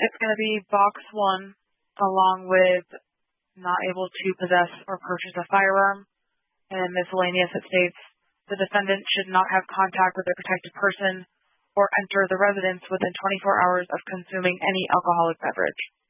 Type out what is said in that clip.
It's going to be box one, along with not able to possess or purchase a firearm. And then miscellaneous, it states the defendant should not have contact with a protected person or enter the residence within 24 hours of consuming any alcoholic beverage.